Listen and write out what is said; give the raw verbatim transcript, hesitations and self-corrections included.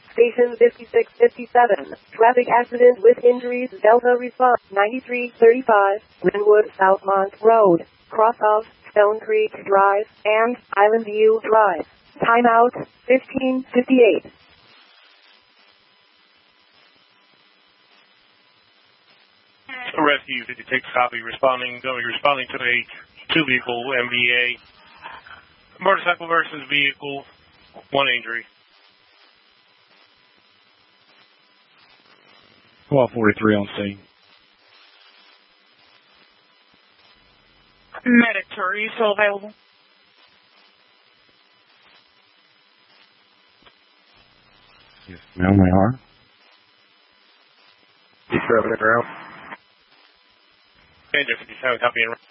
Station fifty-six fifty-seven. Traffic accident with injuries. Delta response. ninety-three thirty-five. Linwood Southmont Road. Cross of Stone Creek Drive and Island View Drive. Timeout fifteen fifty-eight. Rescue fifty-six copy responding, going responding to a two vehicle M V A. Motorcycle versus vehicle, one injury. twelve forty-three on scene. Medics, are you still available? Yes, ma'am, we are. He's driving it around. Danger fifty-seven, copy in.